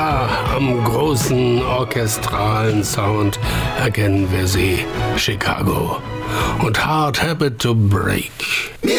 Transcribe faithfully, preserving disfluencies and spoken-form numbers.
Da am großen orchestralen Sound erkennen wir sie, Chicago und Hard Habit to Break.